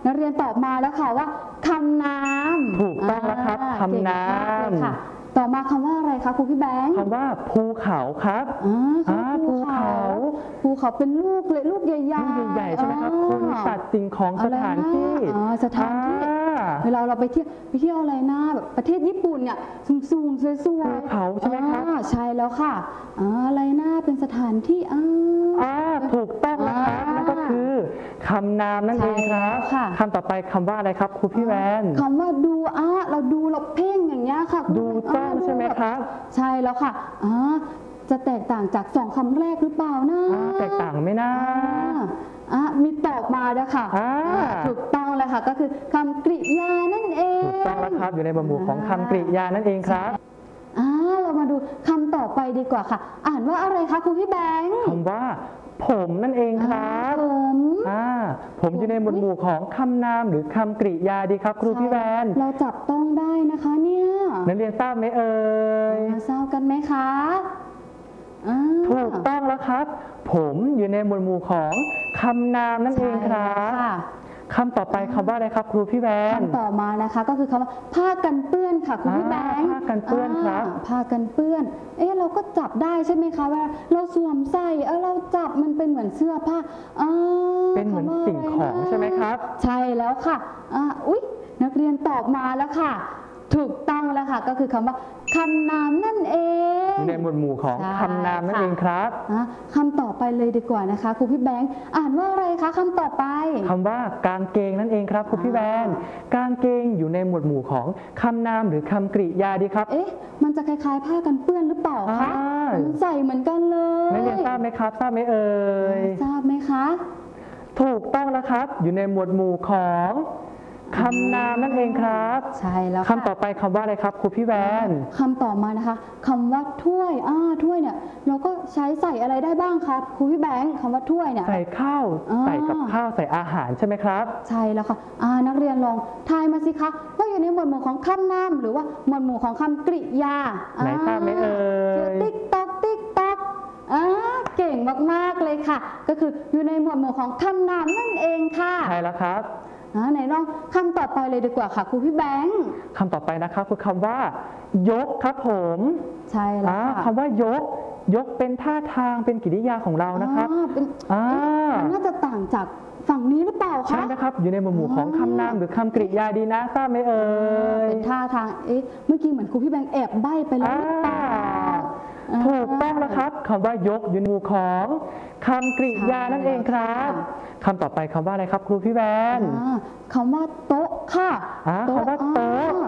นักเรียนตอบมาแล้วค่ะว่าคำน้ำถูกต้องแล้วครับคำน้ำต่อมาคำว่าอะไรคะครูพี่แบงค์คำว่าภูเขาครับภูเขาเป็นลูกเลยลูกใหญ่ๆใหญ่ใช่ไหมครับคนสัตว์สิ่งของสถานที่เวลาเราไปเที่ยวอะไรนะแบบประเทศญี่ปุ่นเนี่ยสูงๆสวยๆภูเขาใช่ไหมครับใช่แล้วค่ะอะไรนะเป็นสถานที่ถูกต้องแล้วครับนั่นก็คือคำนามนั่นเองครับคำต่อไปคำว่าอะไรครับครูพี่แวนคำว่าดูเราดูเราเพ่งอย่างเงี้ยค่ะดูจ้องใช่ไหมครับใช่แล้วค่ะจะแตกต่างจาก2 คำแรกหรือเปล่านะแตกต่างไหมนะมีตอบมาด้วยค่ะถูกต้องเลยค่ะก็คือคำกริยานั่นเองถูกต้องแล้วครับอยู่ในหมวดของคำกริยานั่นเองครับเรามาดูคำต่อไปดีกว่าค่ะอ่านว่าอะไรคะครูพี่แบงค์คำว่าผมนั่นเองครับผมอยู่ในหมวดหมู่ของคำนามหรือคำกริยาดีครับครูพี่แวนเราจับต้องได้นะคะเนี่ยนักเรียนทราบไหมเอ่ยทราบกันไหมคะถูกต้องแล้วครับผมอยู่ในหมวดหมู่ของคำนามนั่นเองครับคำต่อไปคำว่าอะไรครับครูพี่แวนคำต่อมานะคะก็คือคำว่าผ้ากันเปื้อนค่ะครูพี่แบงค์ผ้ากันเปื้อนครับผ้ากันเปื้อนเราก็จับได้ใช่ไหมคะว่าเราสวมใส่เราจับมันเป็นเหมือนเสื้อผ้าเป็นเหมือนสิ่งของใช่ไหมครับใช่แล้วค่ะอุ๊ยนักเรียนตอบมาแล้วค่ะถูกต้องแล้วค่ะก็คือคำว่าคำนามนั่นเองในหมวดหมู่ของคำนามนั่นเองครับคำต่อไปเลยดีกว่านะคะครูพี่แบงค์อ่านว่าอะไรคะคำต่อไปคำว่ากางเกงนั่นเองครับครูพี่แบงค์กางเกงอยู่ในหมวดหมู่ของคำนามหรือคำกริยาดีครับมันจะคล้ายๆผ้ากันเปื้อนหรือเปล่าคะมันใส่เหมือนกันเลยนักเรียนทราบไหมครับทราบไหมเอ่ยทราบไหมคะถูกต้องแล้วครับอยู่ในหมวดหมู่ของคำนามนั่นเองครับใช่แล้วคำต่อไปคำว่าอะไรครับครูพี่แวนคำต่อมานะคะคำว่าถ้วยถ้วยเนี่ยเราก็ใช้ใส่อะไรได้บ้างครับครูพี่แบงค์คำว่าถ้วยเนี่ยใส่ข้าวใส่กับข้าวใส่อาหารใช่ไหมครับใช่แล้วค่ะนักเรียนลองทายมาสิคะว่าอยู่ในหมวดหมู่ของคำนามหรือว่าหมวดหมู่ของคำกริยาไหนทราบไหมเอ่ยติ๊กต๊อกติ๊กต๊อกเก่งมากๆเลยค่ะก็คืออยู่ในหมวดหมู่ของคำนามนั่นเองค่ะใช่แล้วครับไหนลองคำต่อไปเลยดีกว่าค่ะครูพี่แบงค์คำต่อไปนะครับคือคำว่ายกครับผมใช่แล้วคำว่ายกเป็นท่าทางเป็นกิริยาของเรานะครับมันน่าจะต่างจากฝั่งนี้หรือเปล่าคะใช่นะครับอยู่ในหมวดหมู่ของคำนามหรือคำกริยาดีนะทราบไหมเอ่ยเป็นท่าทางเมื่อกี้เหมือนครูพี่แบงค์แอบใบ้ไปแล้วหรือเปล่าถูกต้องแล้วครับคำว่ายกอยู่ในหมู่ของคำกริยานั่นเองครับคำต่อไปคำว่าอะไรครับครูพี่แวนคำว่าโต๊ะค่ะคำว่าโต๊ะ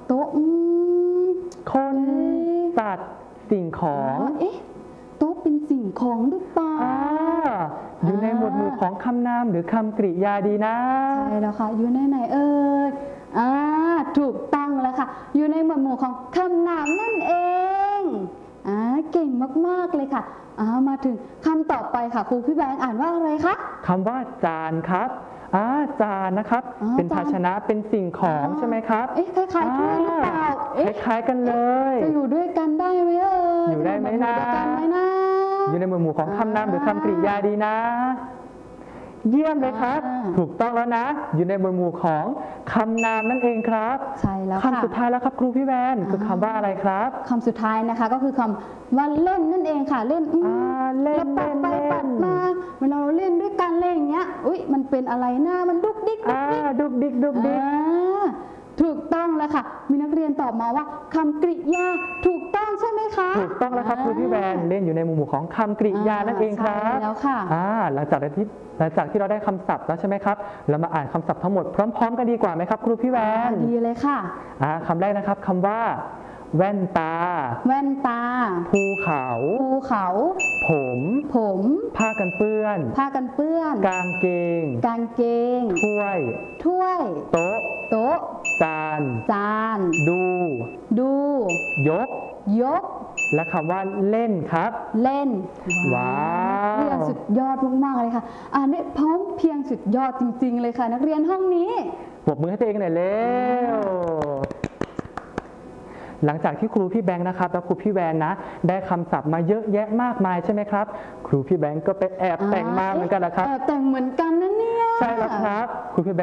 คนสัตว์สิ่งของโต๊ะเป็นสิ่งของหรือเปล่าอยู่ในหมวดหมู่ของคำนามหรือคำกริยาดีนะใช่แล้วค่ะอยู่ในไหนเอ่ยถูกต้องแล้วค่ะอยู่ในหมวดหมู่ของคำนามนั่นเองเก่งมากๆเลยค่ะมาถึงคำต่อไปค่ะครูพี่แบงค์อ่านว่าอะไรคะคำว่าจานครับจานนะครับเป็นภาชนะเป็นสิ่งของใช่ไหมครับคล้ายๆถ้วยหรือเปล่าคล้ายๆกันเลยจะอยู่ด้วยกันได้ไหมอยู่ได้ไหมนะอยู่ในหมวดหมู่ของคำนามหรือคำกริยาดีนะเยี่ยมเลยครับถูกต้องแล้วนะอยู่ในหมวดหมู่ของคำนามนั่นเองครับใช่แล้วคำสุดท้ายแล้วครับครูพี่แวนคือคำว่าอะไรครับคำสุดท้ายนะคะก็คือคำว่าเล่นนั่นเองค่ะเล่นแล้วปัดไปปัดมาเวลาเราเล่นด้วยกันเล่นอย่างเงี้ยมันเป็นอะไรหน้ามันดุกดิกดุกดิกถูกต้องแล้วค่ะมีนักเรียนตอบมาว่าคำกริยาถูกต้องใช่ไหมคะถูกต้องแล้วครับครูพี่แวนเล่นอยู่ในหมู่ของคำกริยานั่นเองครับแล้วค่ะหลังจากที่เราได้คำศัพท์แล้วใช่ไหมครับเรามาอ่านคำศัพท์ทั้งหมดพร้อมๆกันดีกว่าไหมครับครูพี่แวนดีเลยค่ะคำแรกนะครับคำว่าแว่นตาภูเขาผมผ้ากันเปื้อนกางเกงถ้วยโต๊ะจานดูยกและคำว่าเล่นครับเล่นว้าวเรียนสุดยอดมากๆเลยค่ะได้พร้อมเพียงสุดยอดจริงๆเลยค่ะนักเรียนห้องนี้ปรบมือให้ตัวเองหน่อยเร็วหลังจากที่ครูพี่แบงค์นะครับและครูพี่แวนนะได้คำศัพท์มาเยอะแยะมากมายใช่ไหมครับครูพี่แบงค์ก็ไปแอบแต่งมาเหมือนกันนะครับแอบแต่งเหมือนกันนะเนี่ยใช่แล้วครับครูพี่แบงค์